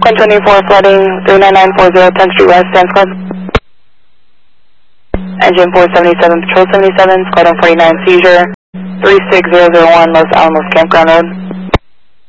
Quinn 24 flooding 39940 10th Street West, Sam's Club. Engine 477, Patrol 77, Squad 149 seizure, 36001 Los Alamos Campground Road.